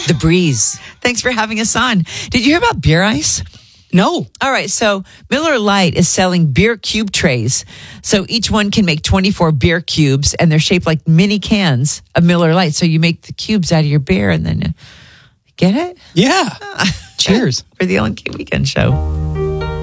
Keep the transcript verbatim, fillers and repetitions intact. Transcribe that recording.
The breeze. Thanks for having us on. Did you hear about beer ice? No. All right. So Miller Lite is selling beer cube trays. So each one can make twenty-four beer cubes, and they're shaped like mini cans of Miller Lite. So you make the cubes out of your beer, and then uh, get it? Yeah. Cheers. For the Ellen K Weekend Show.